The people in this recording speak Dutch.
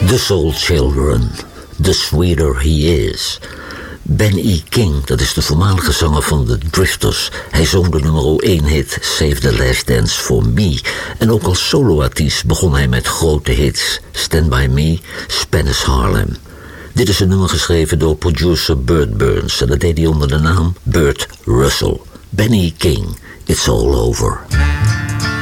The Soul Children, The Sweeter He Is. Ben E. King, dat is de voormalige zanger van de Drifters. Hij zong de nummer 1 hit Save the Last Dance for Me. En ook als soloartiest begon hij met grote hits Stand By Me, Spanish Harlem. Dit is een nummer geschreven door producer Burt Burns. En dat deed hij onder de naam Burt Russell. Ben E. King, It's All Over.